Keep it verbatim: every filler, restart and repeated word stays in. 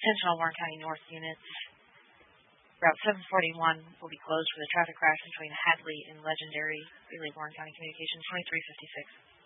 Attention all Warren County North units. Route seven forty-one will be closed for the traffic crash between Hadley and Legendary. Relay Warren County Communications twenty-three fifty-six.